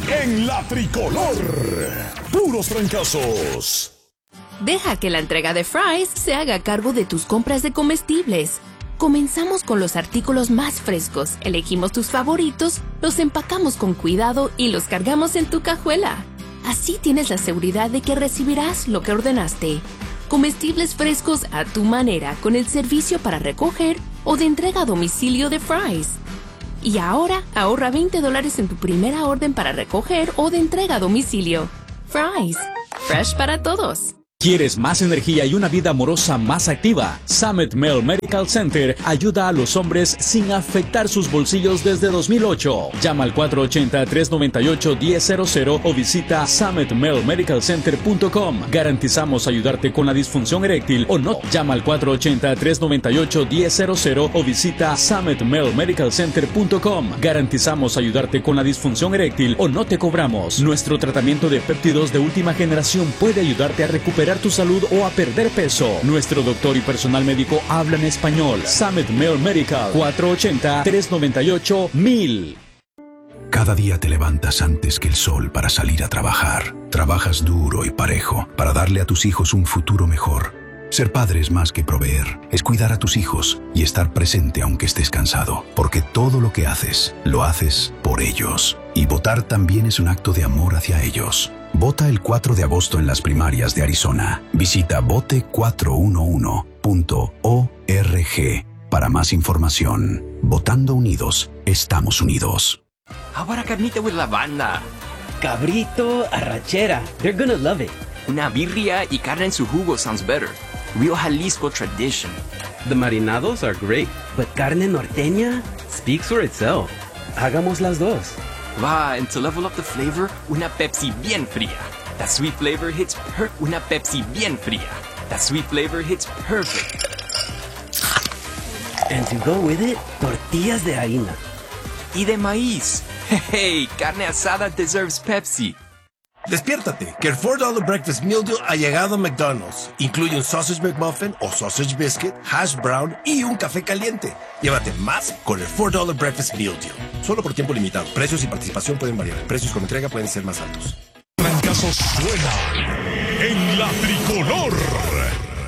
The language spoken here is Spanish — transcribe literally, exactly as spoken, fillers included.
en la tricolor. Puros trancazos. Deja que la entrega de Fry's se haga cargo de tus compras de comestibles. Comenzamos con los artículos más frescos, elegimos tus favoritos, los empacamos con cuidado y los cargamos en tu cajuela. Así tienes la seguridad de que recibirás lo que ordenaste. Comestibles frescos a tu manera con el servicio para recoger o de entrega a domicilio de Fry's. Y ahora ahorra veinte dólares en tu primera orden para recoger o de entrega a domicilio. Fry's, fresh para todos. ¿Quieres más energía y una vida amorosa más activa? Summit Male Medical Center ayuda a los hombres sin afectar sus bolsillos desde dos mil ocho. Llama al cuatro ocho cero, tres nueve ocho, uno cero cero cero o visita summit male medical center punto com. Garantizamos ayudarte con la disfunción eréctil o no. Llama al cuatro ocho cero, tres nueve ocho, uno cero cero cero o visita summit male medical center punto com. Garantizamos ayudarte con la disfunción eréctil o no te cobramos. Nuestro tratamiento de péptidos de última generación puede ayudarte a recuperar tu salud o a perder peso. Nuestro doctor y personal médico hablan español. Summit Male Medical, cuatro ocho cero, tres nueve ocho, mil. Cada día te levantas antes que el sol para salir a trabajar. Trabajas duro y parejo para darle a tus hijos un futuro mejor. Ser padre es más que proveer, es cuidar a tus hijos y estar presente aunque estés cansado, porque todo lo que haces, lo haces por ellos. Y votar también es un acto de amor hacia ellos. Vota el cuatro de agosto en las primarias de Arizona. Visita vote cuatro uno uno punto org para más información. Votando unidos, estamos unidos. How about a carnita with lavanda? Cabrito, arrachera. They're gonna love it. Una birria y carne en su jugo sounds better. Real Jalisco tradition. The marinados are great, but carne norteña speaks for itself. Hagamos las dos. Va, and to level up the flavor, una Pepsi bien fría. That sweet flavor hits per... Una Pepsi bien fría. That sweet flavor hits perfect. And to go with it, tortillas de harina. Y de maíz. Hey, carne asada deserves Pepsi. Despiértate, que el four dollar Breakfast Meal Deal ha llegado a McDonald's. Incluye un Sausage McMuffin o Sausage Biscuit, Hash Brown y un café caliente. Llévate más con el four dollar Breakfast Meal Deal. Solo por tiempo limitado. Precios y participación pueden variar. Precios con entrega pueden ser más altos. Trancazos suena en la tricolor.